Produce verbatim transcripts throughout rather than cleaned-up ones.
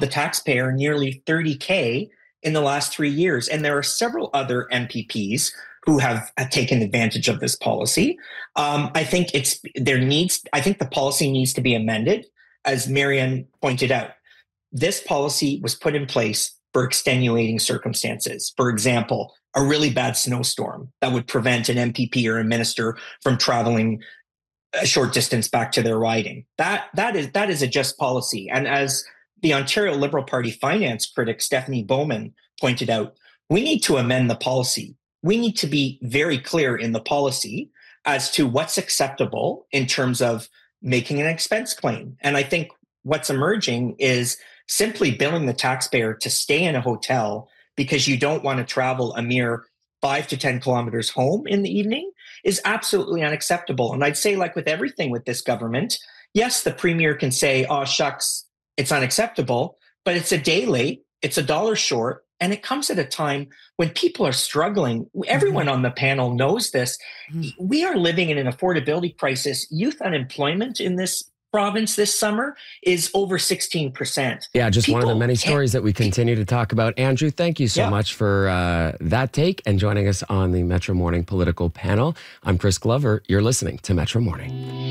the taxpayer nearly thirty K in the last three years. And there are several other M P Ps who have, have taken advantage of this policy. Um, I think it's there needs. I think the policy needs to be amended, as Marianne pointed out. This policy was put in place for extenuating circumstances. For example, a really bad snowstorm that would prevent an M P P or a minister from traveling a short distance back to their riding. That that is that is a just policy. And as the Ontario Liberal Party finance critic Stephanie Bowman pointed out, we need to amend the policy. We need to be very clear in the policy as to what's acceptable in terms of making an expense claim. And I think what's emerging is simply billing the taxpayer to stay in a hotel because you don't want to travel a mere five to ten kilometers home in the evening is absolutely unacceptable. And I'd say, like with everything with this government, yes, the premier can say, oh, shucks, it's unacceptable, but it's a day late, it's a dollar short, and it comes at a time when people are struggling. Everyone mm-hmm. on the panel knows this. Mm-hmm. We are living in an affordability crisis. Youth unemployment in this province this summer is over sixteen percent. Yeah, just People one of the many stories that we continue to talk about. Andrew, thank you so yeah. much for uh, that take and joining us on the Metro Morning political panel. I'm Chris Glover. You're listening to Metro Morning.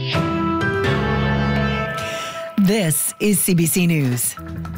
This is C B C News.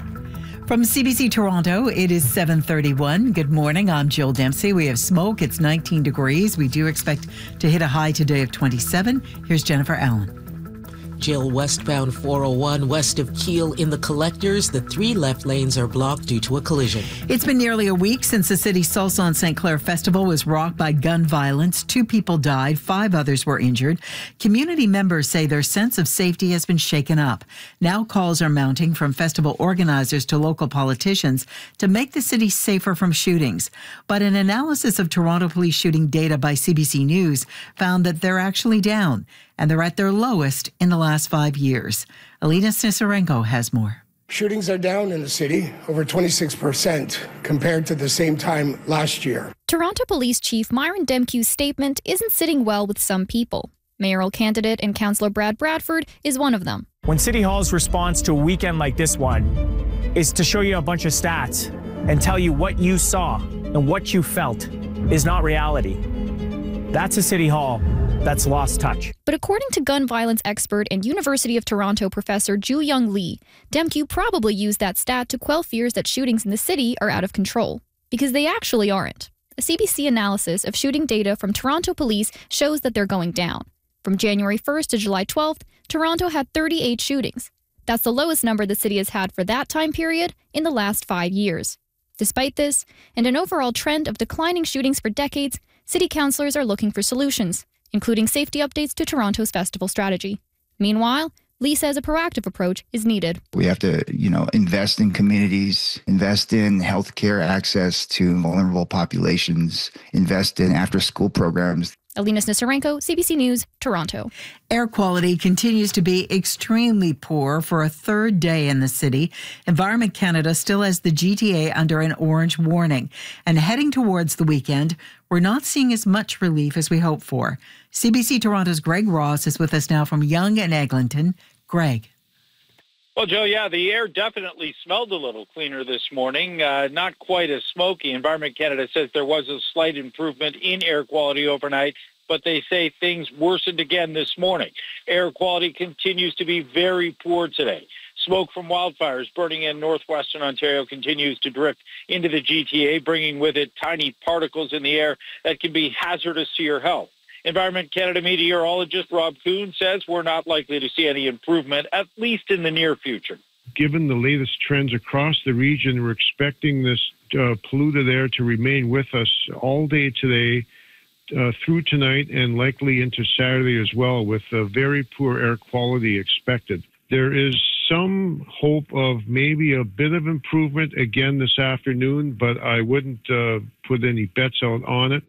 From C B C Toronto, it is seven thirty-one. Good morning. I'm Jill Dempsey. We have smoke. It's nineteen degrees. We do expect to hit a high today of twenty-seven. Here's Jennifer Allen. Jill, westbound four oh one west of Keele in the Collectors. The three left lanes are blocked due to a collision. It's been nearly a week since the city's Salsa on Saint Clair Festival was rocked by gun violence. Two people died, five others were injured. Community members say their sense of safety has been shaken up. Now calls are mounting from festival organizers to local politicians to make the city safer from shootings. But an analysis of Toronto police shooting data by C B C News found that they're actually down, and they're at their lowest in the last five years. Alina Snisarenko has more. Shootings are down in the city, over twenty-six percent compared to the same time last year. Toronto Police Chief Myron Demkiew's statement isn't sitting well with some people. Mayoral candidate and Councillor Brad Bradford is one of them. When City Hall's response to a weekend like this one is to show you a bunch of stats and tell you what you saw and what you felt is not reality, that's a City Hall that's lost touch. But according to gun violence expert and University of Toronto professor Ju-Young Lee, Demkew probably used that stat to quell fears that shootings in the city are out of control, because they actually aren't. A C B C analysis of shooting data from Toronto police shows that they're going down. From January first to July twelfth, Toronto had thirty-eight shootings. That's the lowest number the city has had for that time period in the last five years. Despite this, and an overall trend of declining shootings for decades, city councillors are looking for solutions, including safety updates to Toronto's festival strategy. Meanwhile, Lee says a proactive approach is needed. We have to, you know, invest in communities, invest in healthcare access to vulnerable populations, invest in after-school programs. Alina Snisarenko, C B C News, Toronto. Air quality continues to be extremely poor for a third day in the city. Environment Canada still has the G T A under an orange warning. And heading towards the weekend, we're not seeing as much relief as we hoped for. C B C Toronto's Greg Ross is with us now from Yonge and Eglinton. Greg. Well, Joe, yeah, the air definitely smelled a little cleaner this morning. Uh, not quite as smoky. Environment Canada says there was a slight improvement in air quality overnight, but they say things worsened again this morning. Air quality continues to be very poor today. Smoke from wildfires burning in northwestern Ontario continues to drift into the G T A, bringing with it tiny particles in the air that can be hazardous to your health. Environment Canada meteorologist Rob Kuhn says we're not likely to see any improvement, at least in the near future. Given the latest trends across the region, we're expecting this uh, polluted air to remain with us all day today, uh, through tonight, and likely into Saturday as well, with uh, very poor air quality expected. There is some hope of maybe a bit of improvement again this afternoon, but I wouldn't uh, put any bets out on it.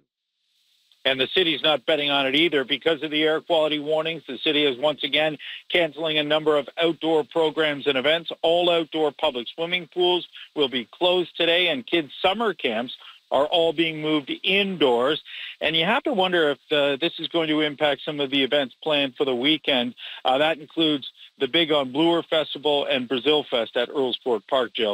And the city's not betting on it either. Because of the air quality warnings, the city is once again canceling a number of outdoor programs and events. All outdoor public swimming pools will be closed today, and kids' summer camps are all being moved indoors. And you have to wonder if uh, this is going to impact some of the events planned for the weekend. Uh, that includes the Big on Bloor Festival and Brazil Fest at Earlsport Park, Jill.